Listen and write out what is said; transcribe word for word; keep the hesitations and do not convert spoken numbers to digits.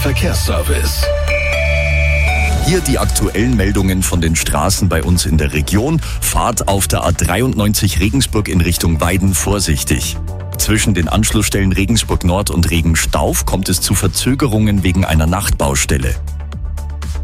Verkehrsservice. Hier die aktuellen Meldungen von den Straßen bei uns in der Region. Fahrt auf der A dreiundneunzig Regensburg in Richtung Weiden vorsichtig. Zwischen den Anschlussstellen Regensburg Nord und Regenstauf kommt es zu Verzögerungen wegen einer Nachtbaustelle.